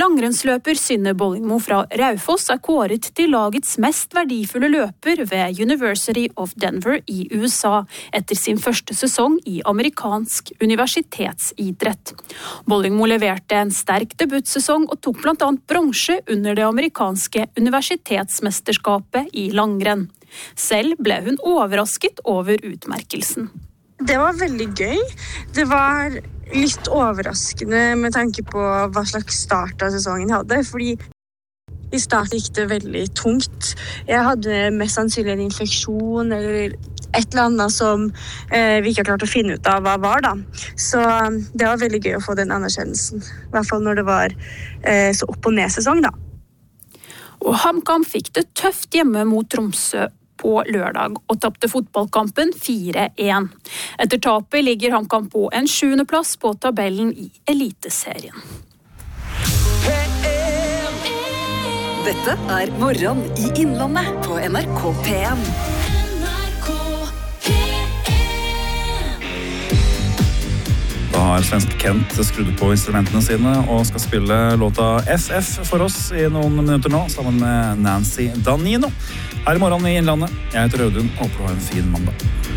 Langrennsløper Synne Bollingmo fra Raufoss kåret til lagets mest verdifulle løper ved University of Denver i USA etter sin første sesong i amerikansk universitetsidrett. Bollingmo leverte en sterk debutsesong og tok blant annet bronse under det amerikanske universitetsmesterskapet i langrenn. Selv ble hun overrasket over utmerkelsen. Det var veldig gøy. Det var litt overraskende med tanke på hva slags start av sesongen jeg hadde, fordi i starten gikk det veldig tungt. Jeg hadde mest sannsynlig en infeksjon eller et eller annet som vi ikke har klart å finne ut av hva var da. Så det var veldig gøy å få den anerkjennelsen, i hvert fall når det var så opp- og ned-sesong da. Og HamKam fikk det tøft hjemme mot Tromsø på lørdag og tappte fotballkampen 4-1. Etter tapet ligger HamKam på en 7. plass på tabellen i Eliteserien. Dette Morgen i Innlandet på NRK P1. Da har svenske Kent skrudd på instrumentene sine og skal spille låta FF for oss i noen minutter nå, sammen med Nancy Danino. Her i Morgen i Innlandet. Jeg heter Audun, håper du har en fin mandag.